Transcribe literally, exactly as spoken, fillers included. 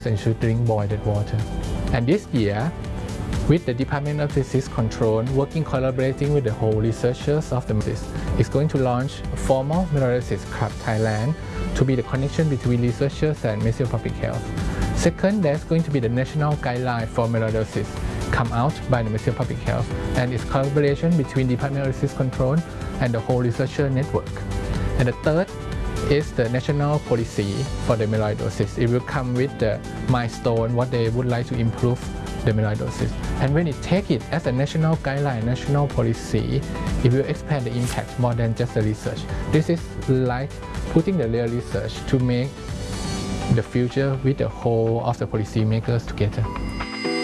and should drink boiled water. And this year, with the Department of Disease Control, working collaborating with the whole researchers of the disease, is going to launch a formal Melioidosis Club Thailand to be the connection between researchers and Ministry of Public Health. Second, there's going to be the national guideline for melioidosis come out by the Ministry of Public Health, and its collaboration between Department of Disease Control and the whole researcher network. And the third is the national policy for the melioidosis. It will come with the milestone, what they would like to improve the melioidosis. And when it take it as a national guideline, national policy, it will expand the impact more than just the research. This is like putting the real research to make the future with the whole of the policy makers together.